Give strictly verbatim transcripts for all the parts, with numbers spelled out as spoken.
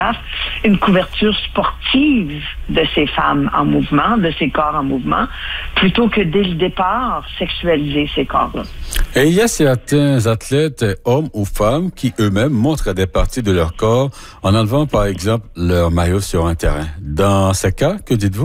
une couverture sportive de ces femmes en mouvement, de ces corps en mouvement, plutôt que dès le départ, sexualiser ces corps-là. Et il y a certains athlètes, hommes ou femmes, qui eux-mêmes montrent des parties de leur corps en enlevant, par exemple, leur maillot sur un terrain. Dans ce cas, que dites-vous?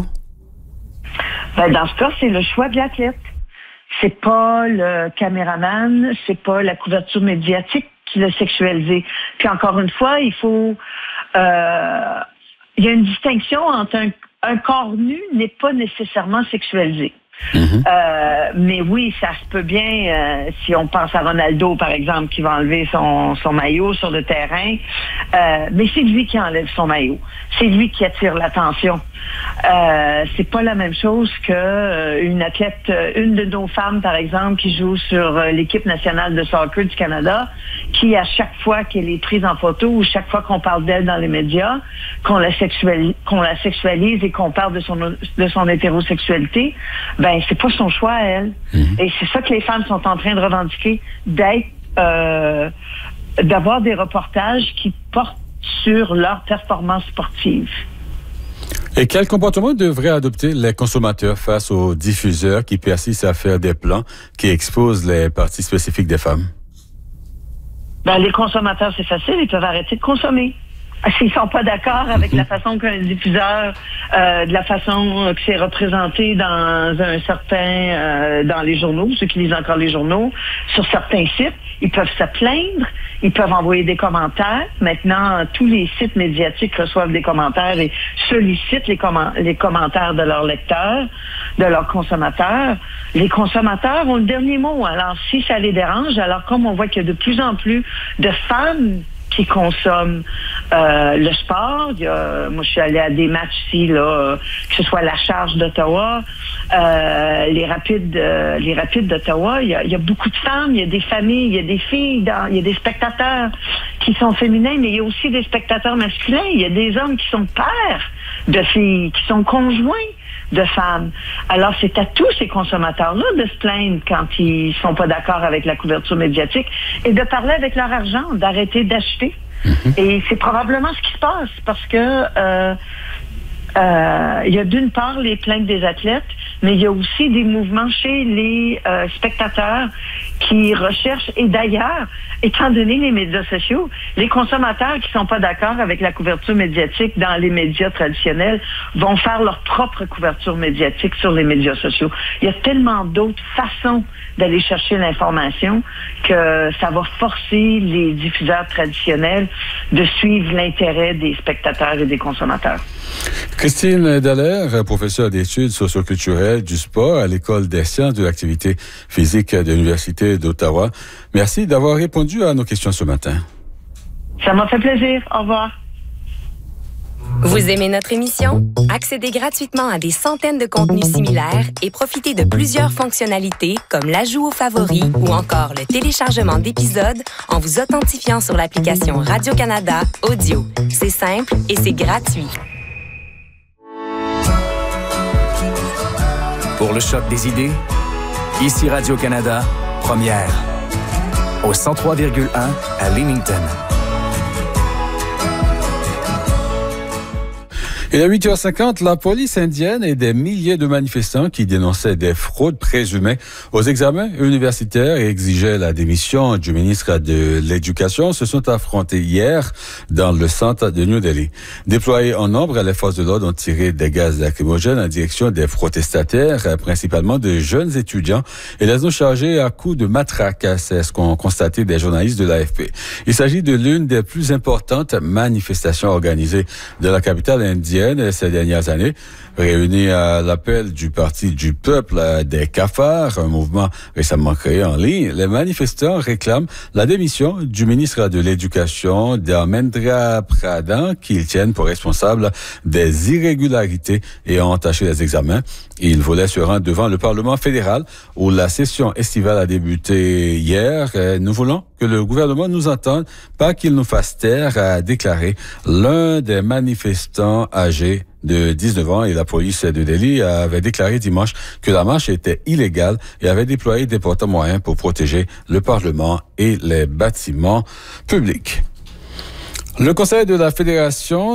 Ben, dans ce cas, c'est le choix de l'athlète. C'est pas le caméraman, c'est pas la couverture médiatique qui l'a sexualisé. Puis encore une fois, il faut... Euh, il y a une distinction entre un, un corps nu n'est pas nécessairement sexualisé. Mm-hmm. Euh, mais oui, ça se peut bien, euh, si on pense à Ronaldo, par exemple, qui va enlever son, son maillot sur le terrain, euh, mais c'est lui qui enlève son maillot. C'est lui qui attire l'attention. Euh, c'est pas la même chose que euh, une athlète, une de nos femmes, par exemple, qui joue sur euh, l'équipe nationale de soccer du Canada, qui, à chaque fois qu'elle est prise en photo ou chaque fois qu'on parle d'elle dans les médias, qu'on la sexualise, qu'on la sexualise et qu'on parle de son, de son hétérosexualité, ben, c'est pas son choix à elle. Mmh. Et c'est ça que les femmes sont en train de revendiquer, d'être, euh, d'avoir des reportages qui portent sur leur performance sportive. Et quel comportement devraient adopter les consommateurs face aux diffuseurs qui persistent à faire des plans qui exposent les parties spécifiques des femmes? Ben, les consommateurs, c'est facile, ils peuvent arrêter de consommer. S'ils sont pas d'accord avec mm-hmm. la façon qu'un diffuseur, euh, de la façon que c'est représenté dans un certain, euh, dans les journaux, ceux qui lisent encore les journaux, sur certains sites, ils peuvent se plaindre, ils peuvent envoyer des commentaires. Maintenant, tous les sites médiatiques reçoivent des commentaires et sollicitent les, comment- les commentaires de leurs lecteurs, de leurs consommateurs. Les consommateurs ont le dernier mot. Alors, si ça les dérange, alors comme on voit qu'il y a de plus en plus de femmes qui consomment euh, le sport. Il y a, moi, je suis allée à des matchs ici, là, que ce soit la Charge d'Ottawa, euh, les Rapides, euh, les Rapides d'Ottawa. Il y, a, il y a beaucoup de femmes, il y a des familles, il y a des filles, dans, il y a des spectateurs qui sont féminins, mais il y a aussi des spectateurs masculins. Il y a des hommes qui sont pères de filles, qui sont conjoints de femmes. Alors, c'est à tous ces consommateurs-là de se plaindre quand ils sont pas d'accord avec la couverture médiatique et de parler avec leur argent, d'arrêter d'acheter. Mm-hmm. Et c'est probablement ce qui se passe parce que euh, euh, il y a d'une part les plaintes des athlètes, mais il y a aussi des mouvements chez les euh, spectateurs qui recherchent, et d'ailleurs, étant donné les médias sociaux, les consommateurs qui sont pas d'accord avec la couverture médiatique dans les médias traditionnels vont faire leur propre couverture médiatique sur les médias sociaux. Il y a tellement d'autres façons d'aller chercher l'information que ça va forcer les diffuseurs traditionnels de suivre l'intérêt des spectateurs et des consommateurs. Christine Dallaire, professeure d'études socioculturelles du sport à l'École des sciences de l'activité physique de l'Université d'Ottawa. Merci d'avoir répondu à nos questions ce matin. Ça m'a fait plaisir. Au revoir. Vous aimez notre émission? Accédez gratuitement à des centaines de contenus similaires et profitez de plusieurs fonctionnalités comme l'ajout aux favoris ou encore le téléchargement d'épisodes en vous authentifiant sur l'application Radio-Canada Audio. C'est simple et c'est gratuit. Pour le choc des idées, ici Radio-Canada, première, au cent trois virgule un à Leamington. Et à huit heures cinquante, la police indienne et des milliers de manifestants qui dénonçaient des fraudes présumées aux examens universitaires et exigeaient la démission du ministre de l'Éducation se sont affrontés hier dans le centre de New Delhi. Déployés en nombre, les forces de l'ordre ont tiré des gaz lacrymogènes en direction des protestataires, principalement de jeunes étudiants, et les ont chargés à coups de matraque. C'est ce qu'ont constaté des journalistes de l'A F P. Il s'agit de l'une des plus importantes manifestations organisées de la capitale indienne ces dernières années, réunis à l'appel du Parti du peuple des cafards, un mouvement récemment créé en ligne. Les manifestants réclament la démission du ministre de l'Éducation, Dharmendra Pradhan, qu'ils tiennent pour responsable des irrégularités et ont entaché les examens. Ils voulaient se rendre devant le Parlement fédéral où la session estivale a débuté hier. Nous voulons que le gouvernement nous entende, pas qu'il nous fasse taire, a déclaré l'un des manifestants âgés de dix-neuf ans, et la police de Delhi avait déclaré dimanche que la marche était illégale et avait déployé d'importants moyens pour protéger le Parlement et les bâtiments publics. Le Conseil de la Fédération